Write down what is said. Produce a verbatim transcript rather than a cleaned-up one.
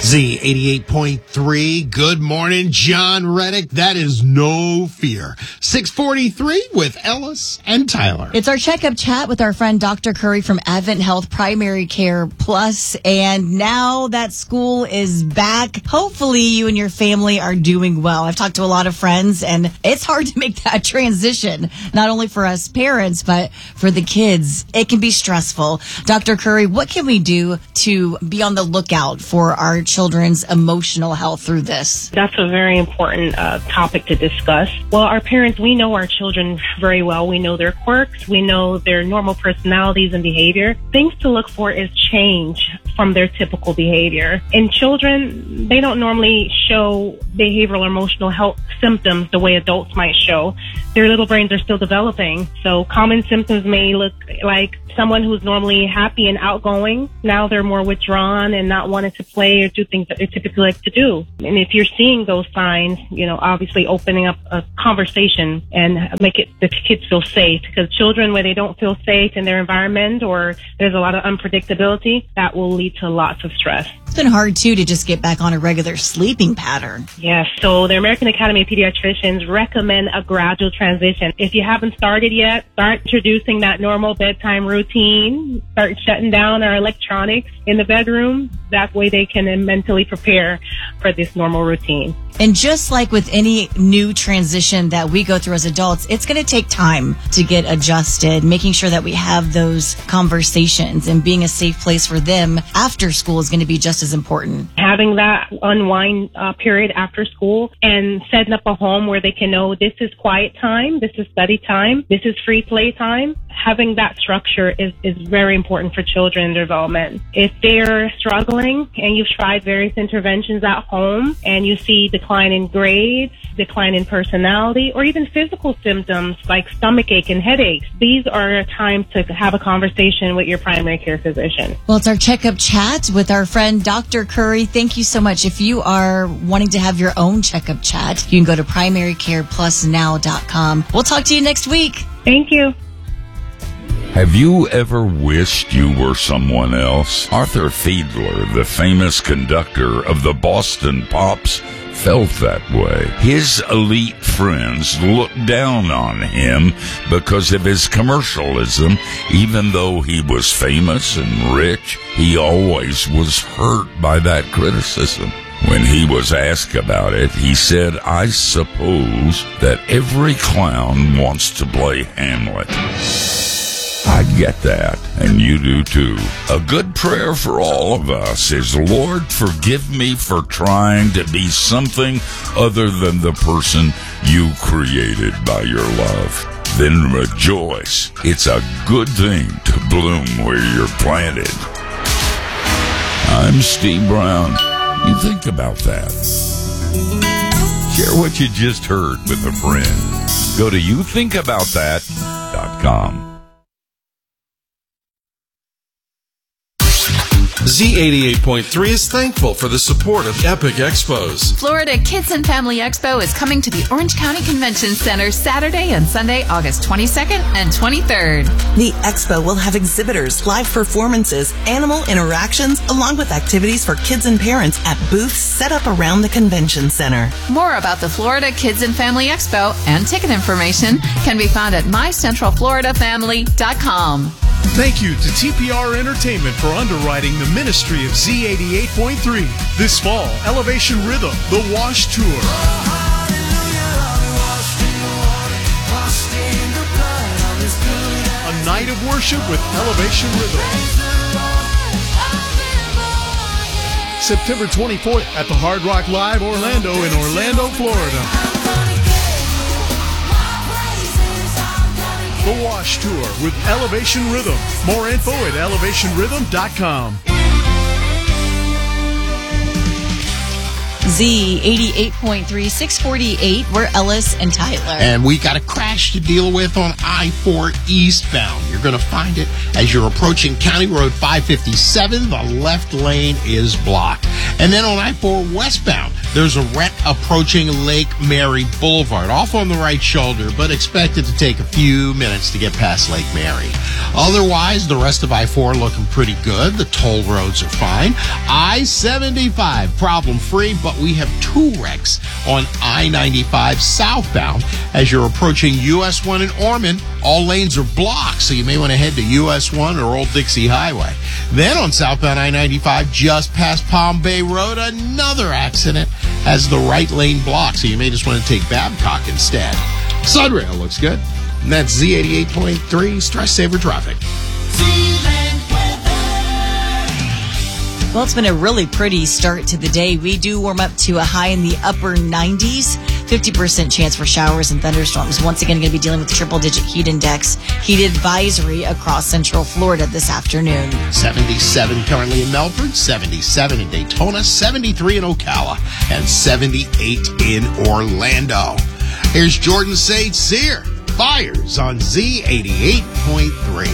Z eighty-eight point three. Good morning, John Reddick. That is No Fear. six forty-three with Ellis and Tyler. It's our checkup chat with our friend Doctor Curry from Advent Health Primary Care Plus. And now that school is back, hopefully you and your family are doing well. I've talked to a lot of friends, and it's hard to make that transition, not only for us parents, but for the kids. It can be stressful. Doctor Curry, what can we do to be on the lookout for our children's emotional health through this? That's a very important uh, topic to discuss. Well, our parents, we know our children very well. We know their quirks. We know their normal personalities and behavior. Things to look for is change from their typical behavior. In children, they don't normally show behavioral or emotional health symptoms the way adults might show. Their little brains are still developing. So common symptoms may look like someone who's normally happy and outgoing. Now they're more withdrawn and not wanting to play or do things that they typically like to do. And if you're seeing those signs, you know, obviously opening up a conversation and make it the kids feel safe, because children, where they don't feel safe in their environment or there's a lot of unpredictability, that will lead to lots of stress. It's been hard, too, to just get back on a regular sleeping pattern. Yes. So the American Academy of Pediatricians recommend a gradual transition. If you haven't started yet, start introducing that normal bedtime routine. Start shutting down our electronics in the bedroom. That way they can mentally prepare for this normal routine. And just like with any new transition that we go through as adults, it's going to take time to get adjusted, making sure that we have those conversations and being a safe place for them after school is going to be just as important. Having that unwind uh, period after school and setting up a home where they can know this is quiet time, this is study time, this is free play time. Having that structure is, is very important for children in development. If they're struggling and you've tried various interventions at home and you see decline in grades, decline in personality, or even physical symptoms like stomachache and headaches, these are a time to have a conversation with your primary care physician. Well, it's our checkup chat with our friend Doctor Curry. Thank you so much. If you are wanting to have your own checkup chat, you can go to primary care plus now dot com. We'll talk to you next week. Thank you. Have you ever wished you were someone else? Arthur Fiedler, the famous conductor of the Boston Pops, felt that way. His elite friends looked down on him because of his commercialism. Even though he was famous and rich, he always was hurt by that criticism. When he was asked about it, he said, "I suppose that every clown wants to play Hamlet." I get that, and you do too. A good prayer for all of us is, "Lord, forgive me for trying to be something other than the person you created by your love." Then rejoice. It's a good thing to bloom where you're planted. I'm Steve Brown. You think about that. Share what you just heard with a friend. Go to you think about that dot com. Z eighty-eight point three is thankful for the support of Epic Expos. Florida Kids and Family Expo is coming to the Orange County Convention Center Saturday and Sunday, August twenty-second and twenty-third. The expo will have exhibitors, live performances, animal interactions, along with activities for kids and parents at booths set up around the convention center. More about the Florida Kids and Family Expo and ticket information can be found at my central florida family dot com. Thank you to T P R Entertainment for underwriting the ministry of Z eighty-eight point three. This fall, Elevation Rhythm, The Wash Tour. A night of worship with Elevation Rhythm. September twenty-fourth at the Hard Rock Live Orlando in Orlando, Florida. The Wash Tour with Elevation Rhythm. More info at elevation rhythm dot com. Z eighty-eight point three, six forty-eight. We're Ellis and Tyler. And we got a crash to deal with on I four eastbound. You're going to find it as you're approaching County Road five fifty-seven. The left lane is blocked. And then on I four westbound, there's a wreck approaching Lake Mary Boulevard, off on the right shoulder, but expected to take a few minutes to get past Lake Mary. Otherwise, the rest of I four looking pretty good. The toll roads are fine. I seventy-five, problem-free, but we have two wrecks on I ninety-five southbound as you're approaching U S one in Ormond. All lanes are blocked, so you may want to head to U S one or Old Dixie Highway. Then on southbound I ninety-five, just past Palm Bay Road, another accident has the right lane blocked, so you may just want to take Babcock instead. Sunrail looks good. And that's Z eighty-eight point three Stress Saver Traffic. Well, it's been a really pretty start to the day. We do warm up to a high in the upper nineties. fifty percent chance for showers and thunderstorms. Once again, going to be dealing with triple-digit heat index. Heat advisory across central Florida this afternoon. seventy-seven currently in Melford, seventy-seven in Daytona, seventy-three in Ocala, and seventy-eight in Orlando. Here's Jordan Saint Cyr. Fires on Z eighty-eight point three.